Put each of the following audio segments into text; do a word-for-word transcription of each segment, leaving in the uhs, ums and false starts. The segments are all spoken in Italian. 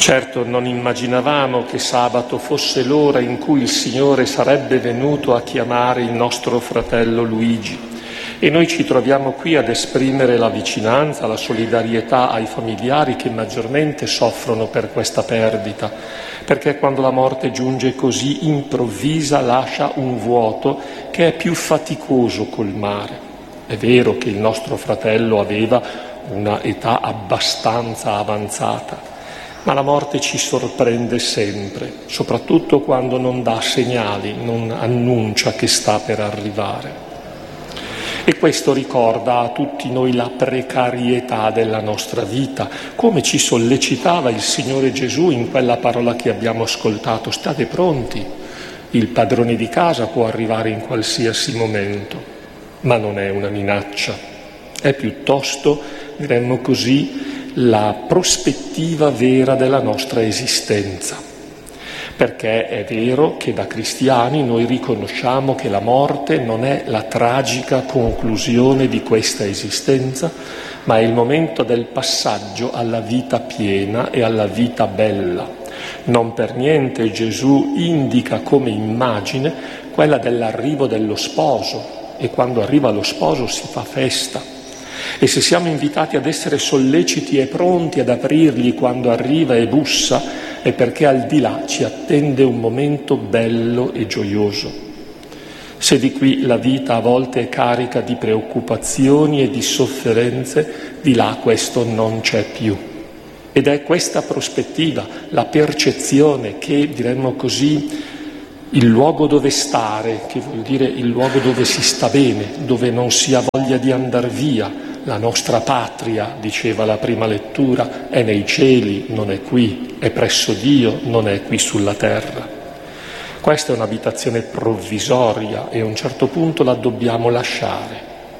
Certo, non immaginavamo che sabato fosse l'ora in cui il Signore sarebbe venuto a chiamare il nostro fratello Luigi e noi ci troviamo qui ad esprimere la vicinanza, la solidarietà ai familiari che maggiormente soffrono per questa perdita, perché quando la morte giunge così improvvisa lascia un vuoto che è più faticoso colmare. È vero che il nostro fratello aveva una età abbastanza avanzata, ma la morte ci sorprende sempre, soprattutto quando non dà segnali, non annuncia che sta per arrivare. E questo ricorda a tutti noi la precarietà della nostra vita, come ci sollecitava il Signore Gesù in quella parola che abbiamo ascoltato: state pronti, il padrone di casa può arrivare in qualsiasi momento, ma non è una minaccia, è piuttosto, diremmo così, la prospettiva vera della nostra esistenza, perché è vero che da cristiani noi riconosciamo che la morte non è la tragica conclusione di questa esistenza, ma è il momento del passaggio alla vita piena e alla vita bella. Non per niente Gesù indica come immagine quella dell'arrivo dello sposo, e quando arriva lo sposo si fa festa. E se siamo invitati ad essere solleciti e pronti ad aprirgli quando arriva e bussa, è perché al di là ci attende un momento bello e gioioso. Se di qui la vita a volte è carica di preoccupazioni e di sofferenze, di là questo non c'è più. Ed è questa prospettiva, la percezione che, diremmo così, il luogo dove stare, che vuol dire il luogo dove si sta bene, dove non si ha voglia di andar via, la nostra patria, diceva la prima lettura, è nei cieli, non è qui, è presso Dio, non è qui sulla terra. Questa è un'abitazione provvisoria e a un certo punto la dobbiamo lasciare.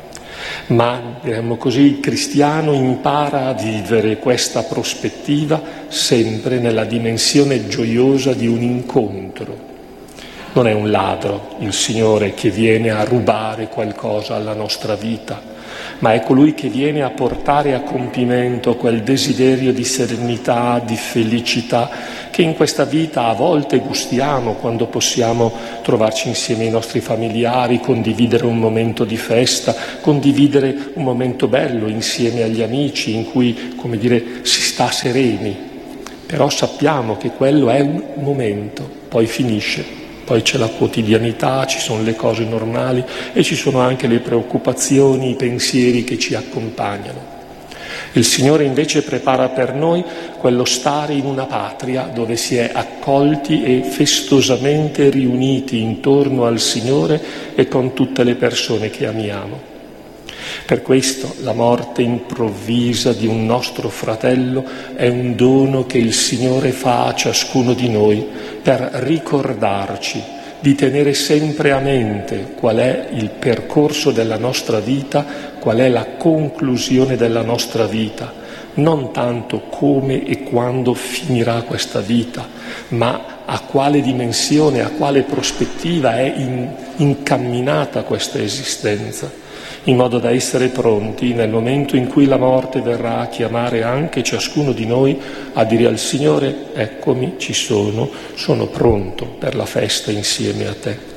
Ma, diremmo così, il cristiano impara a vivere questa prospettiva sempre nella dimensione gioiosa di un incontro. Non è un ladro il Signore che viene a rubare qualcosa alla nostra vita, ma è colui che viene a portare a compimento quel desiderio di serenità, di felicità che in questa vita a volte gustiamo quando possiamo trovarci insieme ai nostri familiari, condividere un momento di festa, condividere un momento bello insieme agli amici in cui, come dire, si sta sereni. Però sappiamo che quello è un momento, poi finisce. Poi c'è la quotidianità, ci sono le cose normali e ci sono anche le preoccupazioni, i pensieri che ci accompagnano. Il Signore invece prepara per noi quello stare in una patria dove si è accolti e festosamente riuniti intorno al Signore e con tutte le persone che amiamo. Per questo la morte improvvisa di un nostro fratello è un dono che il Signore fa a ciascuno di noi per ricordarci di tenere sempre a mente qual è il percorso della nostra vita, qual è la conclusione della nostra vita, non tanto come e quando finirà questa vita, ma a quale dimensione, a quale prospettiva è in, incamminata questa esistenza, in modo da essere pronti nel momento in cui la morte verrà a chiamare anche ciascuno di noi a dire al Signore: eccomi, ci sono, sono pronto per la festa insieme a te.